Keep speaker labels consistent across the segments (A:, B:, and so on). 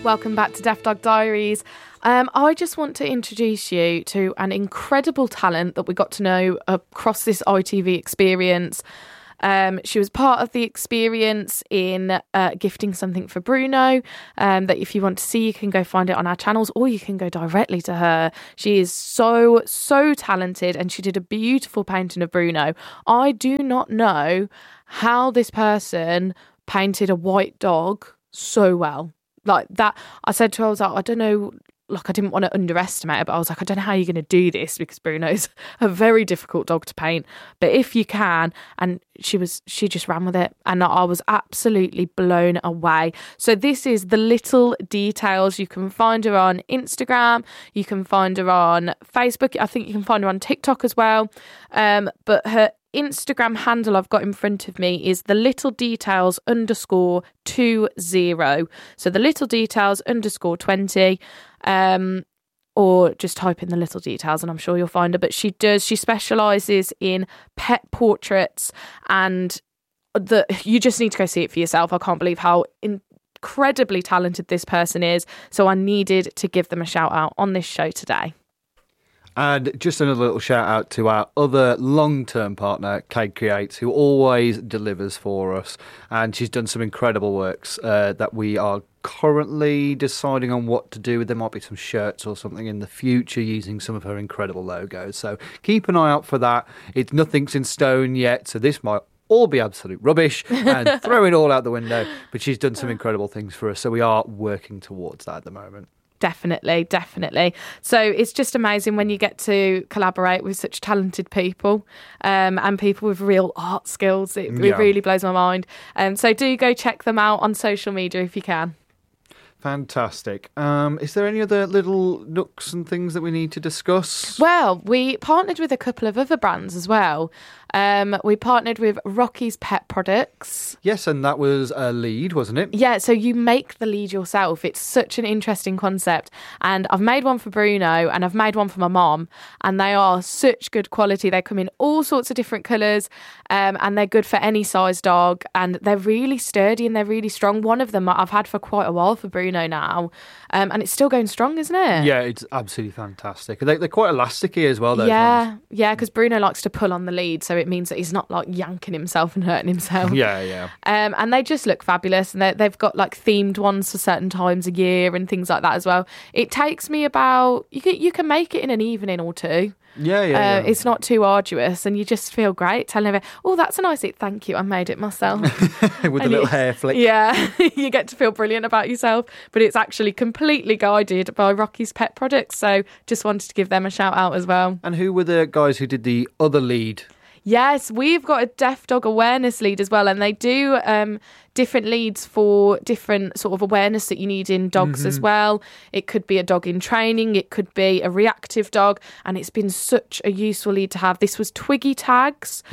A: Welcome back to Deaf Dog Diaries. I just want to introduce you to an incredible talent that we got to know across this ITV experience. She was part of the experience in gifting something for Bruno, that if you want to see, you can go find it on our channels, or you can go directly to her. She is so talented, and she did a beautiful painting of Bruno. I do not know how this person painted a white dog so well. Like that, I said to her, I was like, I don't know, like I didn't want to underestimate it, but I was like, I don't know how you're going to do this, because Bruno's a very difficult dog to paint. But if you can, and she just ran with it, and I was absolutely blown away. So this is The Little Details. You can find her on Instagram, you can find her on Facebook, I think you can find her on TikTok as well. But her Instagram handle I've got in front of me is _20. So The Little Details _20. Or just type in The Little Details and I'm sure you'll find her. But she specialises in pet portraits, and you just need to go see it for yourself. I can't believe how incredibly talented this person is. So I needed to give them a shout out on this show today.
B: And just another little shout out to our other long-term partner, Kate Creates, who always delivers for us. And she's done some incredible works that we are currently deciding on what to do with. There might be some shirts or something in the future using some of her incredible logos. So keep an eye out for that. Nothing's in stone yet, so this might all be absolute rubbish and throw it all out the window. But she's done some incredible things for us, so we are working towards that at the moment.
A: Definitely. So it's just amazing when you get to collaborate with such talented people, and people with real art skills. It really blows my mind. So do go check them out on social media if you can.
B: Fantastic. Is there any other little nooks and things that we need to discuss?
A: Well, we partnered with a couple of other brands as well. We partnered with Rocky's Pet Products.
B: Yes, and that was a lead, wasn't it?
A: Yeah, so you make the lead yourself. It's such an interesting concept. And I've made one for Bruno and I've made one for my mom, and they are such good quality. They come in all sorts of different colours, and they're good for any size dog, and they're really sturdy and they're really strong. One of them I've had for quite a while for Bruno now, and it's still going strong, isn't it?
B: Yeah, it's absolutely fantastic. They're quite elasticy as well, those ones.
A: Yeah, because Bruno likes to pull on the lead, so it means that he's not like yanking himself and hurting himself.
B: Yeah.
A: And they just look fabulous, and they've got like themed ones for certain times a year and things like that as well. It takes me about, you can make it in an evening or two.
B: Yeah.
A: It's not too arduous, and you just feel great telling them, oh, that's a nice it, thank you, I made it myself.
B: With a little hair flick.
A: Yeah, you get to feel brilliant about yourself, but it's actually completely guided by Rocky's Pet Products, so just wanted to give them a shout out as well.
B: And who were the guys who did the other lead?
A: Yes, we've got a deaf dog awareness lead as well, and they do different leads for different sort of awareness that you need in dogs as well. It could be a dog in training, it could be a reactive dog, and it's been such a useful lead to have. This was Twiggy tags,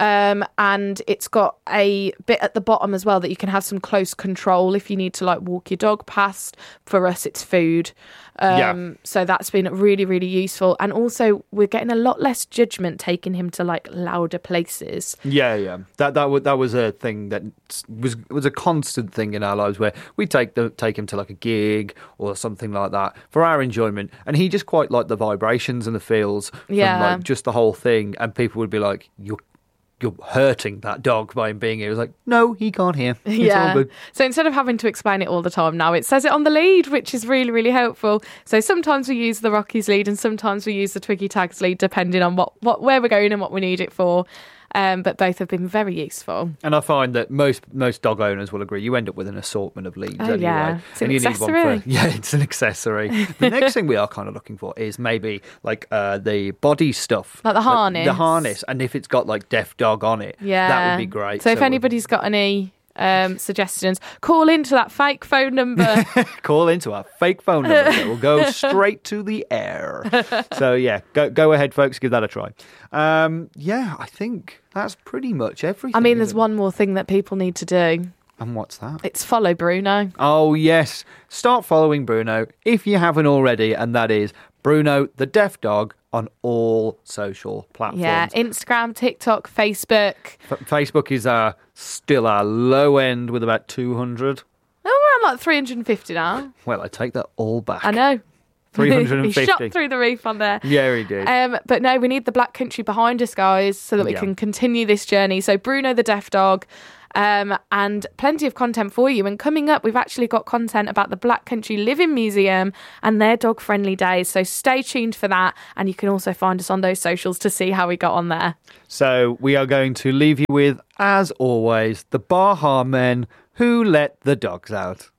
A: and it's got a bit at the bottom as well that you can have some close control if you need to like walk your dog past. For us, it's food. So that's been really, really useful. And also we're getting a lot less judgment taking him to like louder places.
B: Yeah. That was a thing that was a constant thing in our lives, where we take him to like a gig or something like that for our enjoyment, and he just quite liked the vibrations and the feels from like just the whole thing, and people would be like, you're hurting that dog by him being here. It was like, no, he can't hear. It's all good.
A: So instead of having to explain it all the time now, it says it on the lead, which is really, really helpful. So sometimes we use the Rocky's lead and sometimes we use the Twiggy tags lead, depending on where we're going and what we need it for. But both have been very useful.
B: And I find that most dog owners will agree, you end up with an assortment of leads anyway.
A: Yeah. It's an accessory.
B: Need one for, it's an accessory. The next thing we are kind of looking for is maybe like the body stuff.
A: Like the harness.
B: The harness. And if it's got like deaf dog on it, that would be great.
A: So if anybody's got any suggestions, call into that fake phone number.
B: Call into our fake phone number. We'll go straight to the air. So yeah, go ahead, folks, give that a try. I think that's pretty much everything.
A: I mean, there's one more thing that people need to do.
B: And what's that?
A: It's follow Bruno.
B: Oh yes, start following Bruno if you haven't already, and that is Bruno the Deaf Dog on all social platforms.
A: Yeah, Instagram, TikTok, Facebook.
B: Facebook is still our low end with about 200.
A: Oh, I'm like 350 now.
B: Well, I take that all back.
A: I know.
B: 350.
A: He shot through the roof on there.
B: Yeah, he did.
A: But no, we need the Black Country behind us, guys, so that we can continue this journey. So Bruno the Deaf Dog, and plenty of content for you. And coming up, we've actually got content about the Black Country Living Museum and their dog-friendly days. So stay tuned for that. And you can also find us on those socials to see how we got on there.
B: So we are going to leave you with, as always, the Baha Men who let the dogs out.